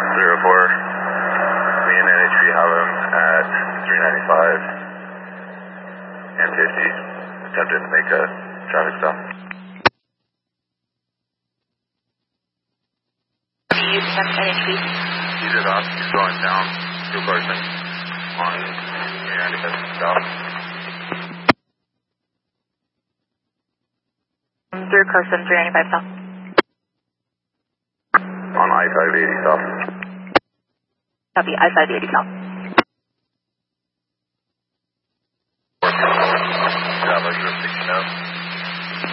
04. Me and NHP have him at 395 and 50. Attempting to make a traffic stop. You attempt NHP? He did off. He's going down to Carson on 395 stop. Through Carson, 395 south. On I-580 south. Copy, I-580 south.